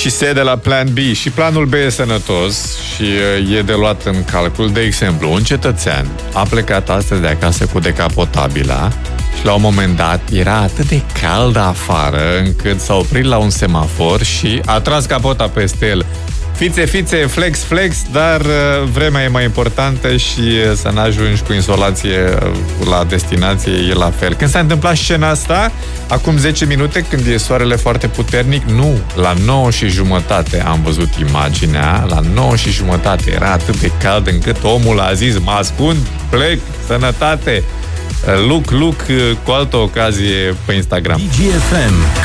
și S de la plan B. Și planul B e sănătos și e de luat în calcul. De exemplu, un cetățean a plecat astăzi de acasă cu decapotabila și la un moment dat era atât de cald afară încât s-a oprit la un semafor și a tras capota peste el. Fițe, flex, dar vremea e mai importantă și să n-ajungi cu insolație la destinație e la fel. Când s-a întâmplat scena asta, acum 10 minute, când e soarele foarte puternic, nu, la 9:30 am văzut imaginea, la 9:30 era atât de cald încât omul a zis, mă ascund, plec, sănătate, look, cu altă ocazie pe Instagram. DGFM.